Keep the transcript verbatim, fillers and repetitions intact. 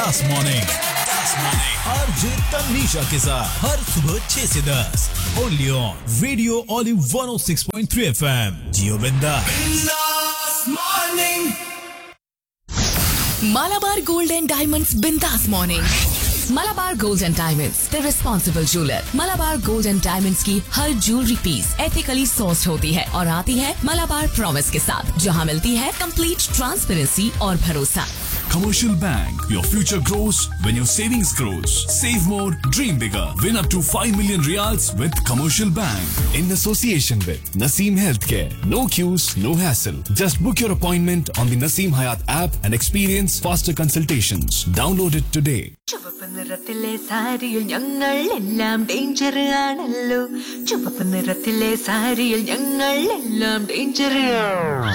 बिंदास morning RJ Tanisha के साथ हर सुबह छह से दस only on radio olive one O six point three F M. जियो बिंदास morning. Malabar Gold and Diamonds Bindas Morning. Malabar Gold and Diamonds, the responsible jeweler. Malabar Gold and Diamonds की हर jewelry piece ethically sourced होती है और आती है Malabar Promise के साथ, जहाँ मिलती है complete transparency और भरोसा। Commercial Bank. Your future grows when your savings grows. Save more, dream bigger. Win up to five million riyals with Commercial Bank. In association with Naseem Healthcare. No queues, no hassle. Just book your appointment on the Naseem Hayat app and experience faster consultations. Download it today. ചുവപ്പ് നിറത്തിലെ സാരിയിൽ ഞങ്ങൾ എല്ലാം danger ആണല്ലോ. ചുവപ്പ് നിറത്തിലെ സാരിയിൽ ഞങ്ങൾ എല്ലാം danger.